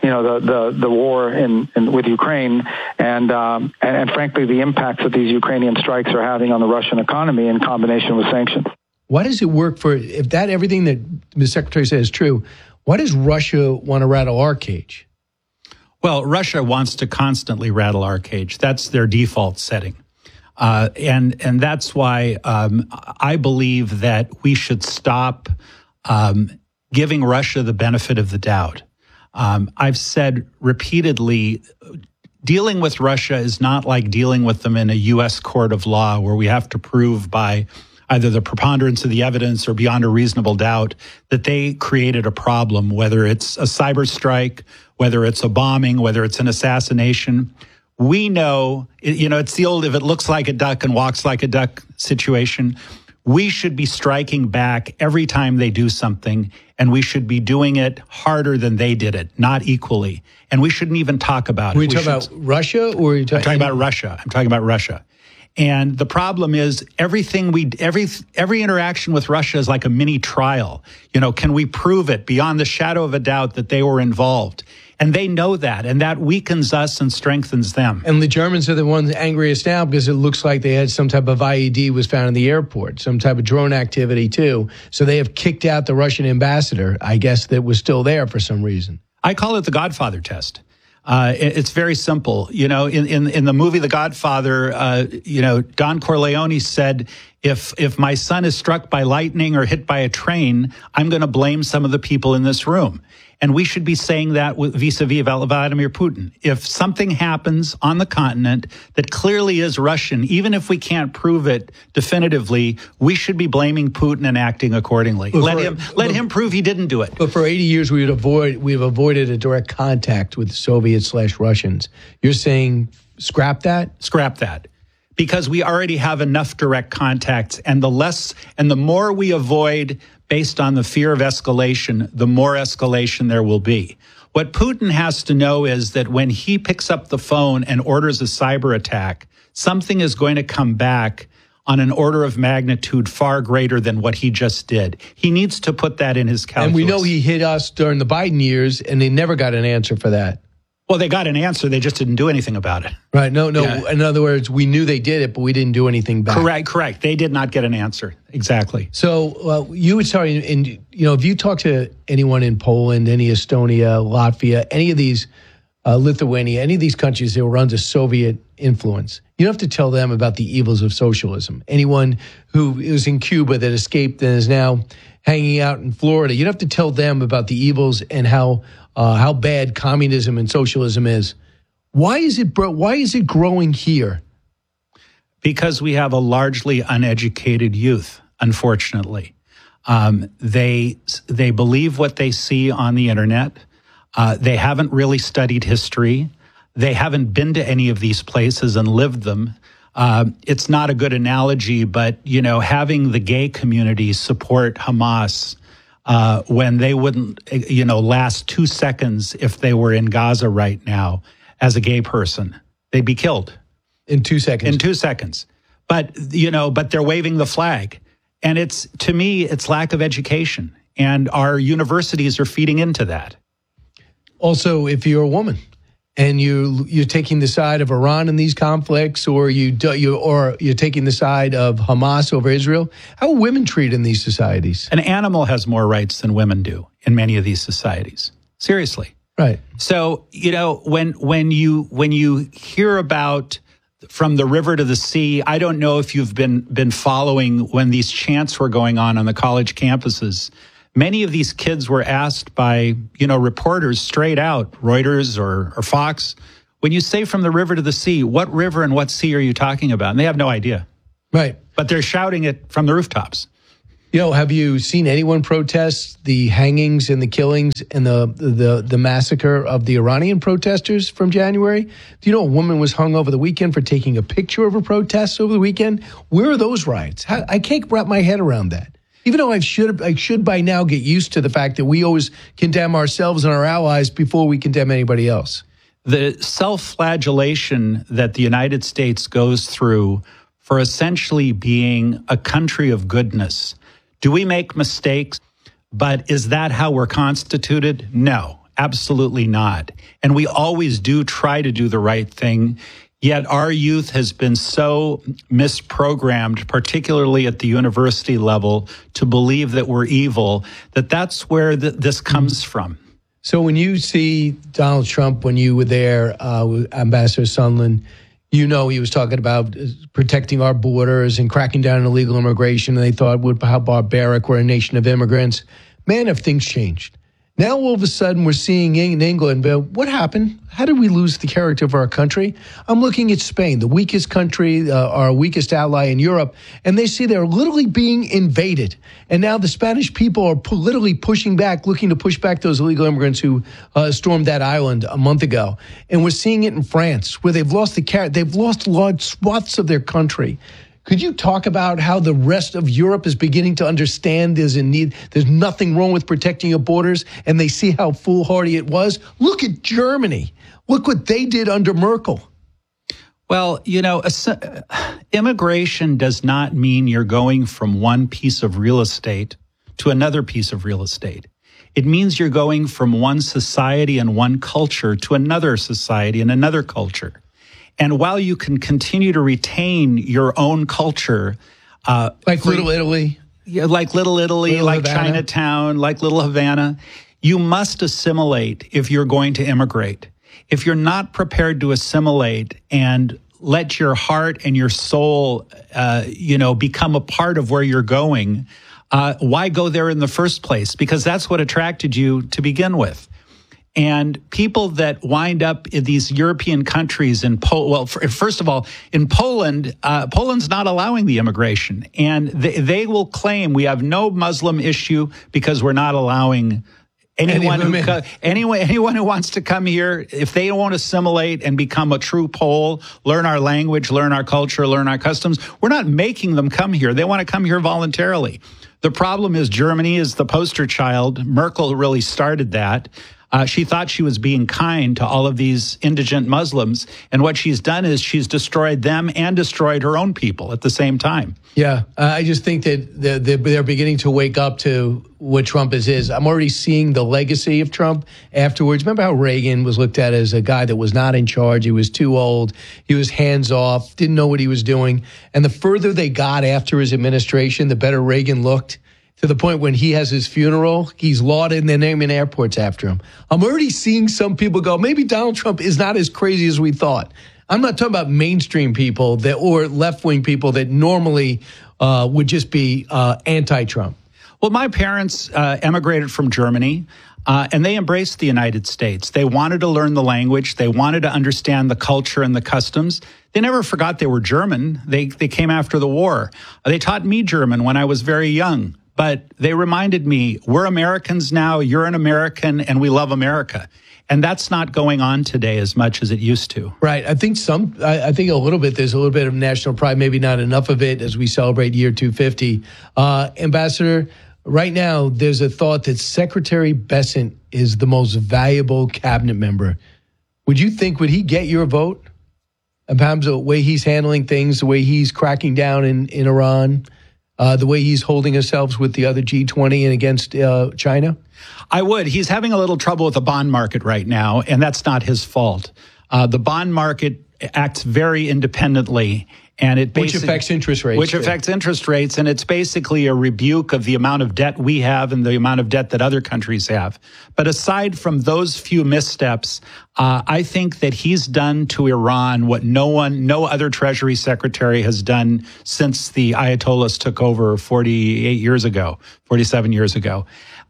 the war with Ukraine and frankly, the impacts that these Ukrainian strikes are having on the Russian economy in combination with sanctions. Why does it work if everything that the Secretary says is true, why does Russia want to rattle our cage? Well, Russia wants to constantly rattle our cage. That's their default setting. And that's why I believe that we should stop giving Russia the benefit of the doubt. I've said repeatedly, dealing with Russia is not like dealing with them in a U.S. court of law where we have to prove by either the preponderance of the evidence or beyond a reasonable doubt that they created a problem, whether it's a cyber strike, whether it's a bombing, whether it's an assassination. We know, it's the old, if it looks like a duck and walks like a duck situation. We should be striking back every time they do something, and we should be doing it harder than they did it, not equally. And we shouldn't even talk about it. Are you talking about Russia, or are you talking about Russia? I'm talking about Russia. And the problem is every interaction with Russia is like a mini trial. Can we prove it beyond the shadow of a doubt that they were involved? And they know that, and that weakens us and strengthens them. And the Germans are the ones angriest now because it looks like they had some type of IED was found in the airport, some type of drone activity too. So they have kicked out the Russian ambassador, I guess, that was still there for some reason. I call it the Godfather test. It's very simple. In the movie The Godfather, Don Corleone said, if my son is struck by lightning or hit by a train, I'm going to blame some of the people in this room. And we should be saying that vis-a-vis Vladimir Putin. If something happens on the continent that clearly is Russian, even if we can't prove it definitively, we should be blaming Putin and acting accordingly. Let him prove he didn't do it. But for 80 years, we've avoided a direct contact with the Soviets/Russians. You're saying scrap that? Scrap that. Because we already have enough direct contacts, and the more we avoid based on the fear of escalation, the more escalation there will be. What Putin has to know is that when he picks up the phone and orders a cyber attack, something is going to come back on an order of magnitude far greater than what he just did. He needs to put that in his calculus. And we know he hit us during the Biden years, and they never got an answer for that. Well, they got an answer. They just didn't do anything about it. Right. No. Yeah. In other words, we knew they did it, but we didn't do anything back. Correct. They did not get an answer. Exactly. So you would start, if you talk to anyone in Poland, any Estonia, Latvia, any of these, Lithuania, any of these countries that were under Soviet influence, you don't have to tell them about the evils of socialism. Anyone who is in Cuba that escaped and is now hanging out in Florida, you don't have to tell them about the evils and how bad communism and socialism is. Why is it growing here? Because we have a largely uneducated youth, unfortunately. They believe what they see on the internet. They haven't really studied history. They haven't been to any of these places and lived them. It's not a good analogy, but, having the gay community support Hamas when they wouldn't, last 2 seconds if they were in Gaza right now as a gay person, they'd be killed. In 2 seconds. In 2 seconds. But they're waving the flag. And to me, it's lack of education. And our universities are feeding into that. Also, if you're a woman and you're taking the side of Iran in these conflicts, or you're taking the side of Hamas over Israel, how are women treated in these societies? An animal has more rights than women do in many of these societies. Seriously. Right. So, when you hear about from the river to the sea, I don't know if you've been following when these chants were going on the college campuses. Many of these kids were asked by, reporters straight out, Reuters or Fox, when you say from the river to the sea, what river and what sea are you talking about? And they have no idea. Right. But they're shouting it from the rooftops. Have you seen anyone protest the hangings and the killings and the massacre of the Iranian protesters from January? Do you know a woman was hung over the weekend for taking a picture of a protest over the weekend? Where are those riots? I can't wrap my head around that. Even though I should by now get used to the fact that we always condemn ourselves and our allies before we condemn anybody else. The self-flagellation that the United States goes through for essentially being a country of goodness. Do we make mistakes? But is that how we're constituted? No, absolutely not. And we always do try to do the right thing. Yet our youth has been so misprogrammed, particularly at the university level, to believe that we're evil, that's where this comes from. So when you see Donald Trump, when you were there with Ambassador Sondland, he was talking about protecting our borders and cracking down on illegal immigration, and they thought how barbaric, we're a nation of immigrants. Man, have things changed. Now, all of a sudden, we're seeing in England, what happened? How did we lose the character of our country? I'm looking at Spain, the weakest country, our weakest ally in Europe, and they see they're literally being invaded. And now the Spanish people are literally pushing back, looking to push back those illegal immigrants who stormed that island a month ago. And we're seeing it in France, where they've lost they've lost large swaths of their country. Could you talk about how the rest of Europe is beginning to understand there's nothing wrong with protecting your borders, and they see how foolhardy it was? Look at Germany. Look what they did under Merkel. Well, immigration does not mean you're going from one piece of real estate to another piece of real estate. It means you're going from one society and one culture to another society and another culture. And while you can continue to retain your own culture, like Little Italy, like Havana. Chinatown, like Little Havana, you must assimilate if you're going to immigrate. If you're not prepared to assimilate and let your heart and your soul, become a part of where you're going, why go there in the first place? Because that's what attracted you to begin with. And people that wind up in these European countries, first of all, in Poland, Poland's not allowing the immigration. And they will claim we have no Muslim issue because we're not allowing anyone who wants to come here, if they won't assimilate and become a true Pole, learn our language, learn our culture, learn our customs, we're not making them come here. They want to come here voluntarily. The problem is Germany is the poster child. Merkel really started that. She thought she was being kind to all of these indigent Muslims. And what she's done is she's destroyed them and destroyed her own people at the same time. Yeah, I just think that they're beginning to wake up to what Trump is. I'm already seeing the legacy of Trump afterwards. Remember how Reagan was looked at as a guy that was not in charge. He was too old. He was hands off, didn't know what he was doing. And the further they got after his administration, the better Reagan looked. To the point when he has his funeral, he's lauded and they're naming airports after him. I'm already seeing some people go, maybe Donald Trump is not as crazy as we thought. I'm not talking about mainstream people or left-wing people that normally would just be anti-Trump. Well, my parents emigrated from Germany, and they embraced the United States. They wanted to learn the language. They wanted to understand the culture and the customs. They never forgot they were German. They came after the war. They taught me German when I was very young. but they reminded me, we're Americans now, you're an American, and we love America. And that's not going on today as much as it used to. Right. I think I think a little bit, there's a little bit of national pride, maybe not enough of it as we celebrate year 250. Ambassador, right now, there's a thought that Secretary Bessent is the most valuable cabinet member. Would he get your vote? Perhaps the way he's handling things, the way he's cracking down in Iran, the way he's holding himself with the other G20 and against China? I would. He's having a little trouble with the bond market right now, and that's not his fault. The bond market acts very independently, and which affects interest rates. And it's basically a rebuke of the amount of debt we have and the amount of debt that other countries have. But aside from those few missteps, I think that he's done to Iran what no other Treasury Secretary has done since the Ayatollahs took over 47 years ago.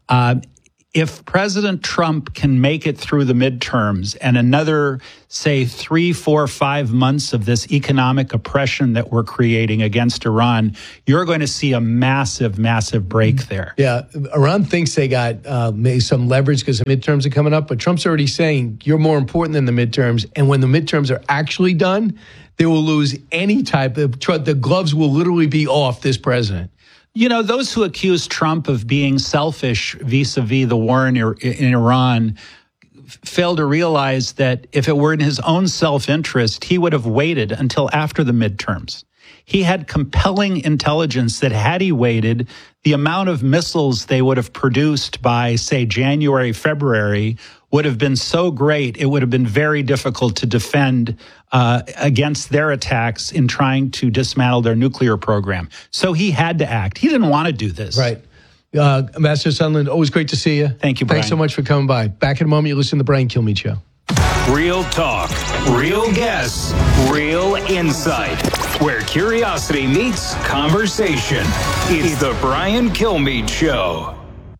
If President Trump can make it through the midterms and another, say, 3, 4, 5 months of this economic oppression that we're creating against Iran, you're going to see a massive, massive break there. Yeah, Iran thinks they got some leverage because the midterms are coming up, but Trump's already saying you're more important than the midterms. And when the midterms are actually done, they will lose any type of the gloves will literally be off this president. You know, those who accuse Trump of being selfish vis-a-vis the war in Iran fail to realize that if it were in his own self-interest, he would have waited until after the midterms. He had compelling intelligence that had he waited, the amount of missiles they would have produced by, say, January, February would have been so great, it would have been very difficult to defend against their attacks in trying to dismantle their nuclear program. So he had to act. He didn't want to do this. Right. Ambassador Sondland, always great to see you. Thank you, Brian. Thanks so much for coming by. Back in a moment, you listen to the Brian Kilmeade Show. Real talk, real guests, real insight. Where curiosity meets conversation. It's the Brian Kilmeade Show.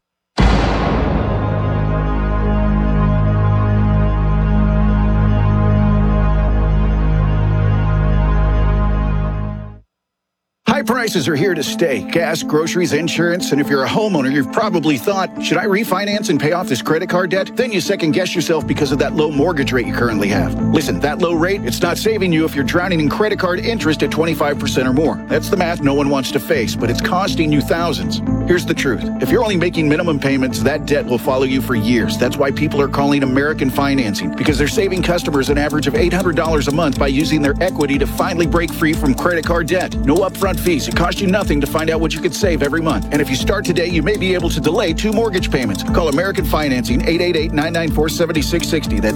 High prices are here to stay. Gas, groceries, insurance, and if you're a homeowner, you've probably thought, should I refinance and pay off this credit card debt? Then you second guess yourself because of that low mortgage rate you currently have. Listen, that low rate, it's not saving you if you're drowning in credit card interest at 25% or more. That's the math no one wants to face, but it's costing you thousands. Here's the truth. If you're only making minimum payments, that debt will follow you for years. That's why people are calling American Financing, because they're saving customers an average of $800 a month by using their equity to finally break free from credit card debt. No upfront fees. It costs you nothing to find out what you could save every month. And if you start today, you may be able to delay 2 mortgage payments. Call American Financing, 888-994-7660. That's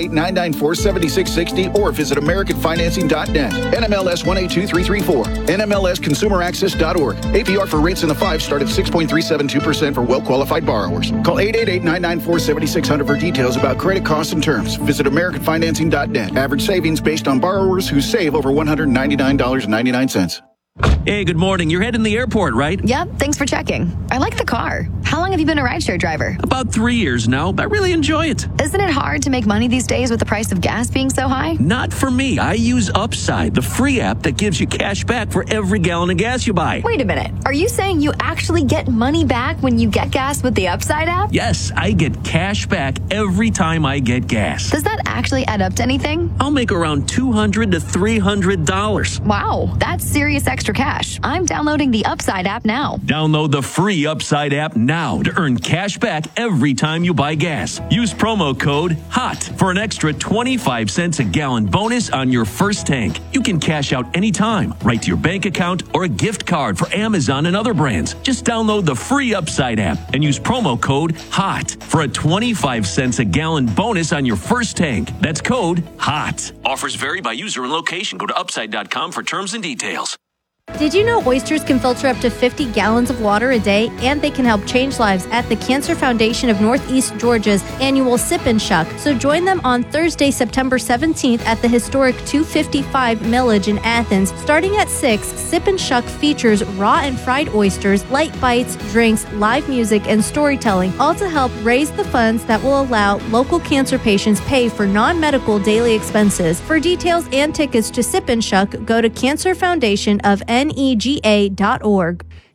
888-994-7660, or visit AmericanFinancing.net. NMLS 182334. NMLSConsumerAccess.org. APR for rates in the 5 start at 6.372% for well-qualified borrowers. Call 888-994-7600 for details about credit costs and terms. Visit AmericanFinancing.net. Average savings based on borrowers who save over $199.99. Hey, good morning. You're heading to the airport, right? Yep, thanks for checking. I like the car. How long have you been a rideshare driver? About 3 years now. I really enjoy it. Isn't it hard to make money these days with the price of gas being so high? Not for me. I use Upside, the free app that gives you cash back for every gallon of gas you buy. Wait a minute. Are you saying you actually get money back when you get gas with the Upside app? Yes, I get cash back every time I get gas. Does that actually add up to anything? I'll make around $200 to $300. Wow, that's serious extra cash. I'm downloading the Upside app now. Download the free Upside app now to earn cash back every time you buy gas. Use promo code HOT for an extra 25 cents a gallon bonus on your first tank. You can cash out anytime, right to your bank account or a gift card for Amazon and other brands. Just download the free Upside app and use promo code HOT for a 25 cents a gallon bonus on your first tank. That's code HOT. Offers vary by user and location. Go to upside.com for terms and details. Did you know oysters can filter up to 50 gallons of water a day, and they can help change lives at the Cancer Foundation of Northeast Georgia's annual Sip and Shuck? So join them on Thursday, September 17th at the historic 255 Millage in Athens. Starting at 6, Sip and Shuck features raw and fried oysters, light bites, drinks, live music, and storytelling, all to help raise the funds that will allow local cancer patients pay for non-medical daily expenses. For details and tickets to Sip and Shuck, go to Cancer Foundation of NEGA.org.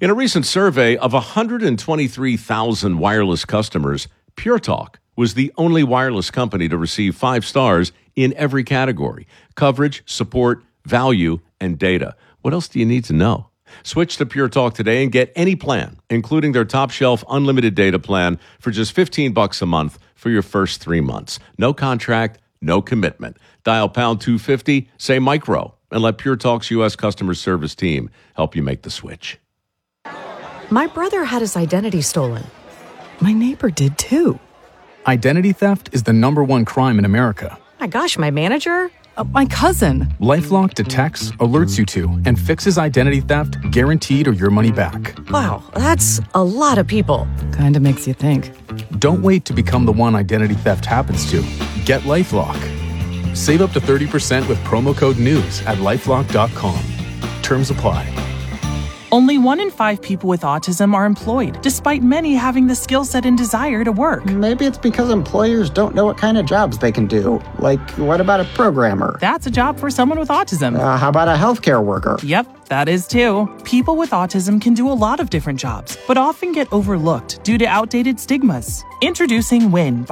In a recent survey of 123,000 wireless customers, Pure Talk was the only wireless company to receive 5 stars in every category: coverage, support, value, and data. What else do you need to know? Switch to Pure Talk today and get any plan, including their top shelf unlimited data plan, for just $15 a month for your first 3 months. No contract, no commitment. Dial pound 250, say micro, and let Pure Talk's U.S. customer service team help you make the switch. My brother had his identity stolen. My neighbor did too. Identity theft is the #1 crime in America. My gosh, my manager? My cousin. LifeLock detects, alerts you to, and fixes identity theft guaranteed or your money back. Wow, that's a lot of people. Kinda makes you think. Don't wait to become the one identity theft happens to. Get LifeLock. Save up to 30% with promo code NEWS at LifeLock.com. Terms apply. Only 1 in 5 people with autism are employed, despite many having the skill set and desire to work. Maybe it's because employers don't know what kind of jobs they can do. Like, what about a programmer? That's a job for someone with autism. How about a healthcare worker? Yep, that is too. People with autism can do a lot of different jobs, but often get overlooked due to outdated stigmas. Introducing WIN